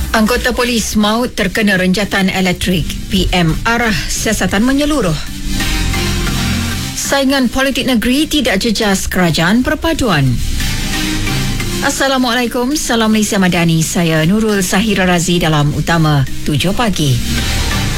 Anggota polis maut terkena renjatan elektrik. PM arah siasatan menyeluruh. Saingan politik negeri tidak jejas kerajaan perpaduan. Assalamualaikum, salam Malaysia Madani. Saya Nurul Sahira Razi dalam Utama 7 Pagi.